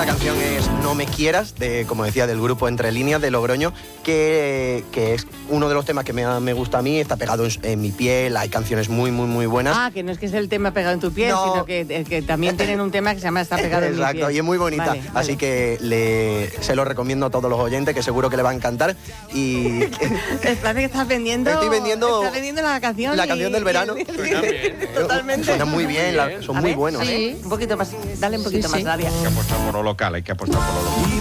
esta canción es No me quieras, como decía, del grupo Entre Líneas de Logroño, que es uno de los temas que me gusta a mí, está pegado en mi piel, hay canciones muy, muy, muy buenas. Ah, que no es que es el tema pegado en tu piel, No. sino que también tienen un tema que se llama Está pegado en mi piel. Exacto, y es muy bonita, Vale, vale. así que se lo recomiendo a todos los oyentes, que seguro que le va a encantar. Y Parece que estás vendiendo... Estoy vendiendo Estás vendiendo la canción. la canción del verano. Suena bien, ¿eh? Totalmente. Suena muy bien, son A muy ver, buenos. a ver, un poquito más, dale un poquito Sí, más, sí. Dalia. Hay que apostar por lo local, hay que apostar por lo local.